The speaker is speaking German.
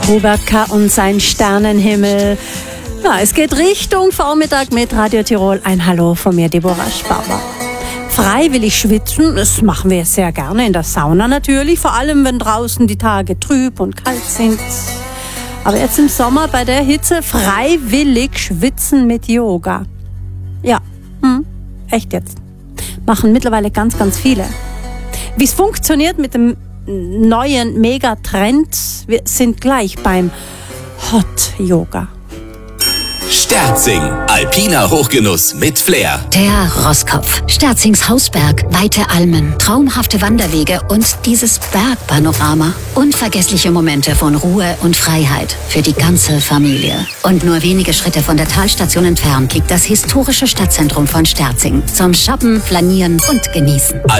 Robert K. und sein Sternenhimmel. Ja, es geht Richtung Vormittag mit Radio Tirol. Ein Hallo von mir, Deborah Sparber. Freiwillig schwitzen, das machen wir sehr gerne in der Sauna natürlich, vor allem wenn draußen die Tage trüb und kalt sind. Aber jetzt im Sommer bei der Hitze freiwillig schwitzen mit Yoga. Ja, echt jetzt. Machen mittlerweile ganz, ganz viele. Wie es funktioniert mit dem neuen Megatrend, wir sind gleich beim Hot Yoga. Sterzing, alpiner Hochgenuss mit Flair. Der Rosskopf, Sterzings Hausberg, weite Almen, traumhafte Wanderwege und dieses Bergpanorama. Unvergessliche Momente von Ruhe und Freiheit für die ganze Familie. Und nur wenige Schritte von der Talstation entfernt liegt das historische Stadtzentrum von Sterzing. Zum Shoppen, Flanieren und Genießen.